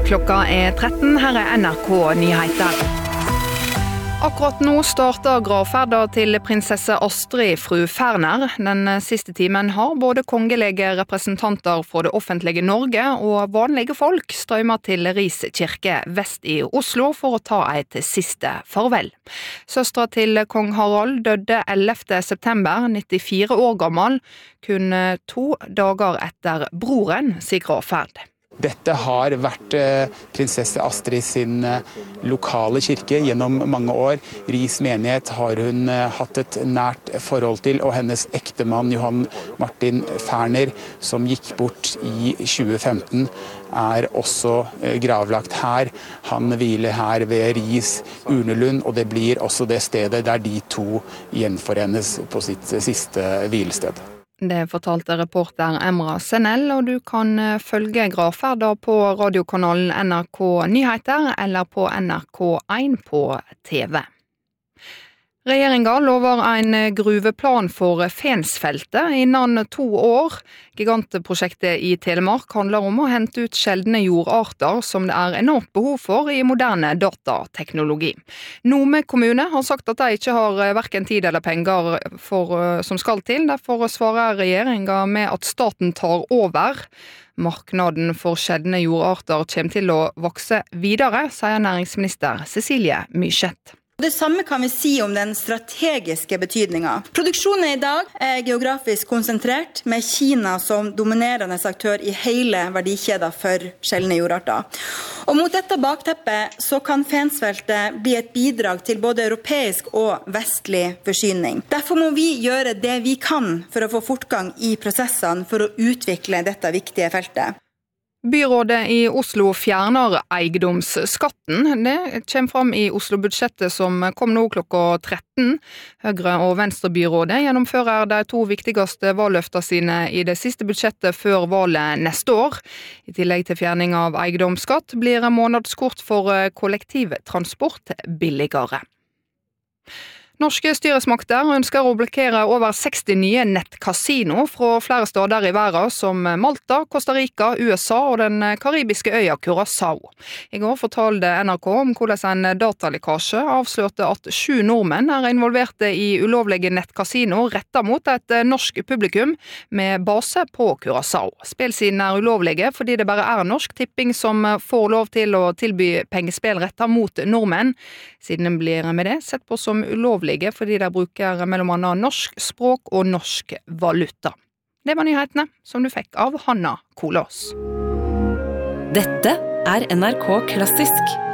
Klokka 13, her NRK Nyheter. Akkurat nå starter gravferda til prinsesse Astrid fru Ferner. Den siste timen har både kongelige representanter fra det offentlige Norge og vanlige folk strømmet til Ris kirke vest i Oslo for å ta et siste farvel. Søstra til kong Harald døde 11. september, 94 år gammel, kun 2 dager etter broren sin gravferd. Dette har vært prinsesse Astrid sin lokale kirke gjennom mange år. Ris menighet har hun hatt et nært forhold til, og hennes ektemann Johan Martin Ferner, som gikk bort i 2015, er også gravlagt her. Han hviler her ved Ris Urnelund, og det blir også det stedet der de to gjenforenes på sitt siste hvilested. Det fortalte reporter Emra Senell, og du kan følge gravferda på radiokanalen NRK Nyheter eller på NRK1 på TV. Regjeringen lover en gruveplan for Fensfeltet innen 2 år. Gigantprosjektet i Telemark handler om å hente ut sjeldne jordarter som det er enormt behov for i moderne datateknologi. Nome kommune har sagt at de ikke har hverken tid eller penger som skal til. Derfor svarer regjeringen med at staten tar over. Marknaden for sjeldne jordarter kommer til å vokse videre, sier næringsminister Cecilie Myrseth. Det samme kan vi si om den strategiske betydningen. Produksjonen i dag er geografisk konsentrert, med Kina som dominerende aktør i hele verdikjeden for sjeldne jordarter. Og mot dette bakteppet så kan Fensfeltet bli et bidrag til både europeisk og vestlig forsyning. Derfor må vi gjøre det vi kan for å få fortgang i prosessene for å utvikle dette viktige feltet. Byrådet i Oslo fjerner eiendomsskatten. Det kommer fram i Oslo-budsjettet som kom nå klokka 13. Høyre- og Venstre-byrådet gjennomfører de 2 viktigste valgløftene sine i det siste budsjettet før valget neste år. I tillegg til fjerning av eiendomsskatt blir månedskort for kollektivtransport billigere. Norske styresmakter ønsker å blokkere over 60 nye nettkasino fra flere steder i verden, som Malta, Costa Rica, USA og den karibiske øya Curaçao. I går fortalte NRK om hvordan en datalekkasje avslørte at 7 nordmenn er involverte i ulovlige nettkasino rettet mot et norsk publikum med base på Curaçao. Spillsiden er ulovlige fordi det bare er Norsk Tipping som får lov til å tilby pengespill rettet mot nordmenn. Siden blir med det sett på som ulovlige fordi de bruker mellom annet norsk språk og norsk valuta. Det var nyhetene som du fikk av Hanna Kolås. Dette er NRK Klassisk.